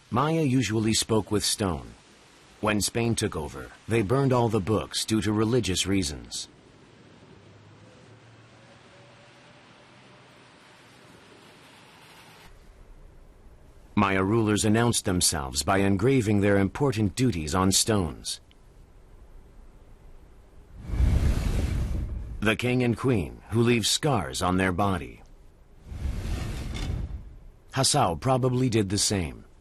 Maya usually spoke with stone. When Spain took over, they burned all the books due to religious reasons. Maya rulers announced themselves by engraving their important duties on stones. The king and queen, who leave scars on their body. Hassao probably did the same.